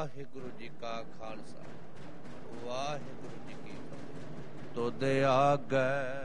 ਵਾਹਿਗੁਰੂ ਜੀ ਕਾ ਖਾਲਸਾ ਵਾਹਿਗੁਰੂ ਜੀ ਕੀ ਫਤਿਹ। ਤੁਧ ਆਗੈ